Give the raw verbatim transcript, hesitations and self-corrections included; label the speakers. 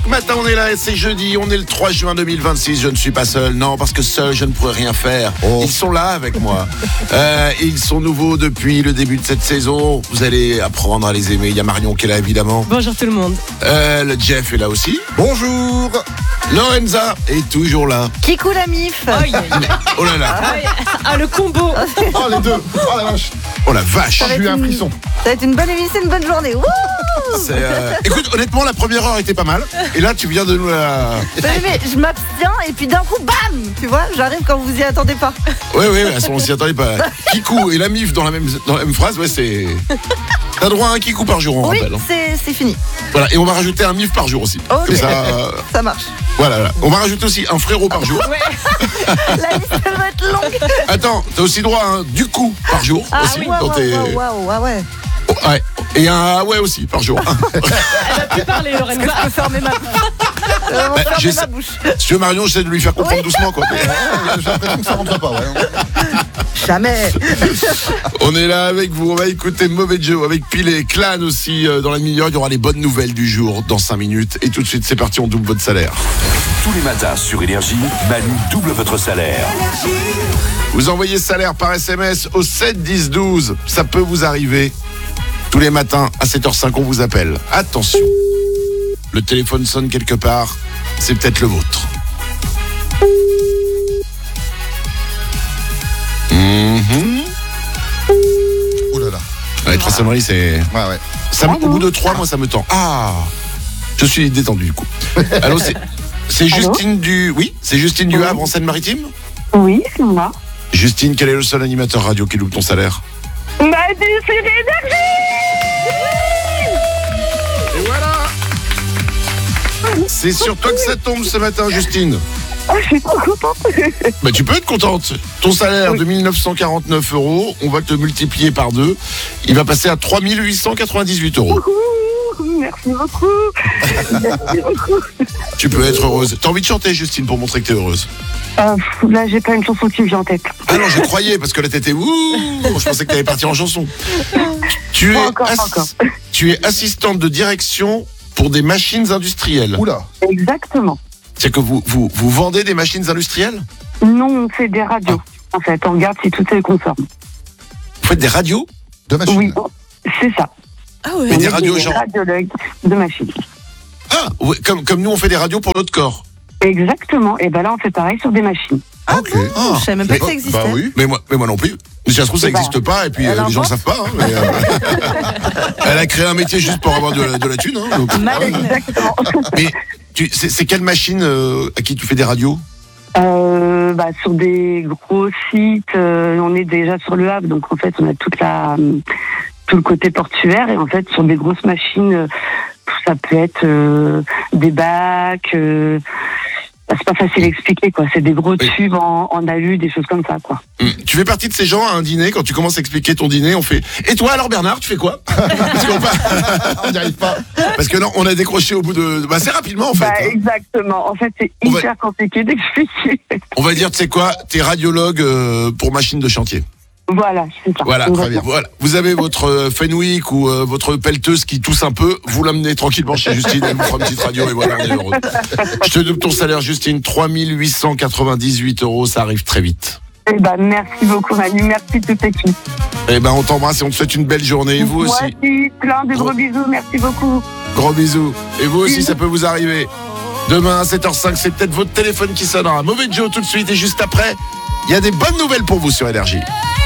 Speaker 1: matin on est là, c'est jeudi, on est le trois juin deux mille vingt-six. Je ne suis pas seul, non, parce que seul je ne pourrais rien faire. Oh. Ils sont là avec moi. euh, Ils sont nouveaux depuis le début de cette saison. Vous allez apprendre à les aimer. Il y a Marion qui est là évidemment.
Speaker 2: Bonjour tout le monde.
Speaker 1: euh, Le Jeff est là aussi.
Speaker 3: Bonjour.
Speaker 1: Lorenza est toujours là.
Speaker 4: Kikou la mif.
Speaker 2: Aïe, aïe, aïe.
Speaker 1: Oh là là.
Speaker 2: Ah, le combo.
Speaker 3: Oh les deux. Oh la vache.
Speaker 1: Oh la vache.
Speaker 4: Ça va
Speaker 3: J'ai eu
Speaker 4: être
Speaker 3: un
Speaker 4: une-
Speaker 3: frisson.
Speaker 4: Ça va être une bonne émission, une bonne journée. Wouh.
Speaker 1: C'est, euh... Écoute, honnêtement, la première heure était pas mal. Et là, tu viens de nous la...
Speaker 4: Mais, mais je m'abstiens et puis d'un coup, bam. Tu vois, j'arrive quand vous y attendez pas.
Speaker 1: Oui, oui, on s'y attendait pas. Kikou et la mif dans la même, dans la même phrase, ouais, c'est... T'as droit à un kikou par jour, on
Speaker 4: Oui,
Speaker 1: rappelle. hein.
Speaker 4: c'est c'est fini.
Speaker 1: Voilà, et on va rajouter un mif par jour aussi.
Speaker 4: Ok.
Speaker 1: Comme ça, euh,
Speaker 4: Ça marche.
Speaker 1: voilà, voilà. On va rajouter aussi un frérot par jour.
Speaker 4: La liste elle va être longue.
Speaker 1: Attends, t'as aussi droit à un du coup par jour
Speaker 4: Ah
Speaker 1: aussi.
Speaker 4: oui,
Speaker 1: dans
Speaker 4: waouh,
Speaker 1: tes-
Speaker 4: waouh, waouh, waouh, ouais.
Speaker 1: Oh, ouais. Et un ah ouais aussi par jour.
Speaker 2: Elle va plus parler,
Speaker 4: Je
Speaker 2: Lorenza.
Speaker 4: peux fermer ma bouche. Je vais
Speaker 1: Bah,
Speaker 4: fermer
Speaker 1: j'essaie-
Speaker 4: ma bouche.
Speaker 1: Si tu veux, Marion, j'essaie de lui faire comprendre doucement, quoi.
Speaker 3: Ouais, j'ai l'impression que ça rentre pas, ouais.
Speaker 4: Jamais.
Speaker 1: On est là avec vous, on va écouter Mauvais Joe avec Pilet, Clan aussi euh, dans la demi-heure. Il y aura les bonnes nouvelles du jour dans cinq minutes. Et tout de suite, c'est parti, on double votre salaire.
Speaker 5: Tous les matins sur Énergie, Manu double votre salaire.
Speaker 1: Vous envoyez salaire par S M S au sept dix douze. Ça peut vous arriver. Tous les matins à sept heures cinq, on vous appelle. Attention, le téléphone sonne quelque part. C'est peut-être le vôtre. Mhm.
Speaker 3: Ouh là là.
Speaker 1: Ouais, trois sonneries, c'est...
Speaker 3: Ouais, ouais.
Speaker 1: Ça, me- au bout de trois, moi, ça me tend. Ah, je suis détendu du coup. Allô, c'est, c'est Justine du... Oui, c'est Justine du Havre en Seine-Maritime.
Speaker 6: Oui, c'est moi.
Speaker 1: Justine, quel est le seul animateur radio qui loupe ton salaire?
Speaker 6: Manu sur Énergie.
Speaker 1: Et voilà. C'est sur toi que ça tombe ce matin, Justine.
Speaker 6: Oh, je suis trop contente.
Speaker 1: Bah, tu peux être contente. Ton salaire de mille neuf cent quarante-neuf euros, on va te multiplier par deux. Il va passer à trois mille huit cent quatre-vingt-dix-huit euros.
Speaker 6: Ouh, merci beaucoup. Merci beaucoup.
Speaker 1: Tu peux être heureuse. T'as envie de chanter, Justine, pour montrer que t'es heureuse?
Speaker 6: Euh, pff, là, j'ai pas une chanson qui me vient en tête.
Speaker 1: Ah non, je croyais, parce que là, t'étais ouh. Je pensais que t'allais partir en chanson. Tu
Speaker 6: Pas
Speaker 1: es,
Speaker 6: encore, pas
Speaker 1: assi-
Speaker 6: encore.
Speaker 1: tu es assistante de direction pour des machines industrielles.
Speaker 3: Oula.
Speaker 6: Exactement.
Speaker 1: C'est que vous, vous, vous vendez des machines industrielles?
Speaker 6: Non, on fait des radios. En fait, on regarde si tout est conforme.
Speaker 1: Vous faites des radios?
Speaker 3: De machine.
Speaker 6: Oui, c'est ça.
Speaker 2: Ah ouais.
Speaker 1: Mais
Speaker 6: On
Speaker 1: des
Speaker 6: est
Speaker 1: radios,
Speaker 6: des
Speaker 1: genre-
Speaker 6: radiologues de machines.
Speaker 1: Ah, ouais, comme, comme nous, on fait des radios pour notre corps.
Speaker 6: Exactement. Et ben là, on fait pareil sur des machines.
Speaker 1: Ah, ok. Ah.
Speaker 4: Je savais même pas que ça existait.
Speaker 3: Bah oui.
Speaker 1: Mais moi, mais moi non plus. Si ça se trouve, ça
Speaker 6: Eh ben,
Speaker 1: n'existe pas, et puis
Speaker 4: elle
Speaker 1: euh, les gens ne
Speaker 4: invente.
Speaker 1: savent pas. hein, mais, euh, elle a créé un métier juste pour avoir de, de la thune. Hein, donc.
Speaker 6: Exactement.
Speaker 1: Mais tu, c'est, c'est quelle machine euh, à qui tu fais des radios?
Speaker 6: Euh, bah, sur des gros sites, euh, on est déjà sur le Havre, donc en fait on a toute la, euh, tout le côté portuaire, et en fait sur des grosses machines, euh, ça peut être euh, des bacs, euh, bah, c'est pas facile à expliquer quoi, c'est des gros
Speaker 1: Oui.
Speaker 6: tubes en, en alu, des choses comme ça quoi.
Speaker 1: Hum, Tu fais partie de ces gens à un dîner, quand tu commences à expliquer ton dîner, on fait « Et toi alors Bernard, tu fais quoi ?» Parce qu'on va-
Speaker 3: On n'y arrive pas.
Speaker 1: Parce que non, on a décroché au bout de... Bah, assez rapidement en fait.
Speaker 6: Bah,
Speaker 1: hein.
Speaker 6: exactement, en fait c'est
Speaker 1: On va-
Speaker 6: hyper compliqué d'expliquer.
Speaker 1: On va dire, tu sais quoi, t'es radiologue euh, pour machine de chantier.
Speaker 6: Voilà, c'est ça.
Speaker 1: Voilà,
Speaker 6: Donc,
Speaker 1: très bien. Voilà. Vous avez votre euh, Fenwick ou euh, votre pelleteuse qui tousse un peu, vous l'amenez tranquillement chez Justine, elle vous fera une petite radio et voilà, on est heureux. Je te double ton salaire, Justine, trois mille huit cent quatre-vingt-dix-huit euros, ça arrive très vite.
Speaker 6: Eh ben, merci beaucoup Manu, merci toute l'équipe.
Speaker 1: Eh ben, on t'embrasse et on te souhaite une belle journée. Et vous
Speaker 6: Moi
Speaker 1: aussi,
Speaker 6: aussi, plein de gros bisous, merci beaucoup.
Speaker 1: gros bisous. Et vous aussi, ça peut vous arriver. Demain à sept heures cinq, c'est peut-être votre téléphone qui sonnera. Mauvais Joe tout de suite et juste après, il y a des bonnes nouvelles pour vous sur Énergie.